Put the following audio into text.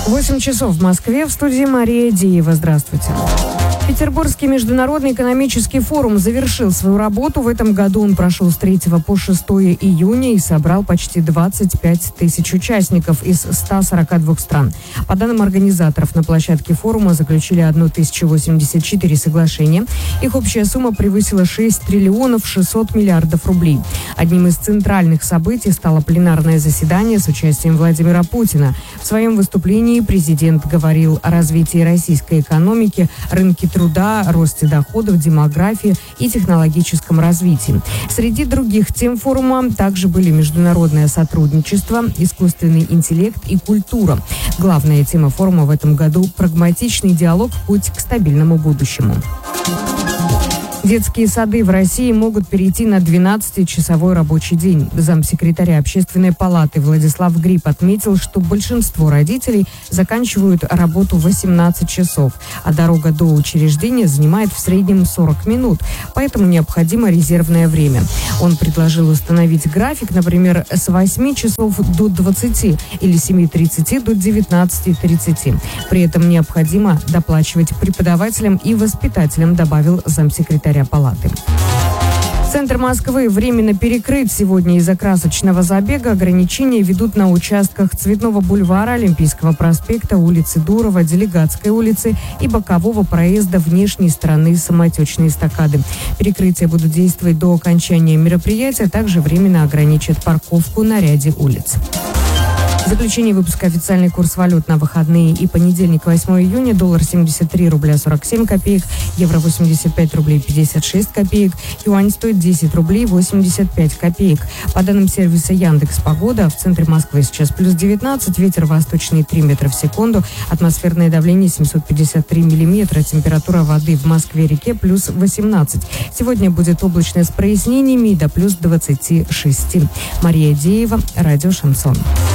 8 часов в Москве. В студии Мария Деева. Здравствуйте. Петербургский международный экономический форум завершил свою работу. В этом году он прошел с 3 по 6 июня и собрал почти 25 тысяч участников из 142 стран. По данным организаторов, на площадке форума заключили 1084 соглашения. Их общая сумма превысила 6 триллионов 600 миллиардов рублей. Одним из центральных событий стало пленарное заседание с участием Владимира Путина. В своем выступлении президент говорил о развитии российской экономики, рынке труда, росте доходов, демографии и технологическом развитии. Среди других тем форума также были международное сотрудничество, искусственный интеллект и культура. Главная тема форума в этом году – прагматичный диалог – путь к стабильному будущему. Детские сады в России могут перейти на 12-часовой рабочий день. Замсекретаря Общественной палаты Владислав Гриб отметил, что большинство родителей заканчивают работу в 18 часов, а дорога до учреждения занимает в среднем 40 минут, поэтому необходимо резервное время. Он предложил установить график, например, с 8 часов до 20 или 7:30 до 19:30. При этом необходимо доплачивать преподавателям и воспитателям, добавил замсекретаря палаты. Центр Москвы временно перекрыт сегодня из-за красочного забега. Ограничения ведут на участках Цветного бульвара, Олимпийского проспекта, улицы Дурова, Делегатской улицы и бокового проезда внешней стороны самотечной эстакады. Перекрытия будут действовать до окончания мероприятия, также временно ограничат парковку на ряде улиц. В заключение выпуска официальный курс валют на выходные и понедельник, 8 июня. Доллар 73 рубля 47 копеек, евро 85 рублей 56 копеек, юань стоит 10 рублей 85 копеек. По данным сервиса Яндекс.Погода, в центре Москвы сейчас плюс 19, ветер восточный 3 метра в секунду, атмосферное давление 753 миллиметра, температура воды в Москве-реке плюс 18. Сегодня будет облачно с прояснениями до плюс 26. Мария Деева, радио «Шансон».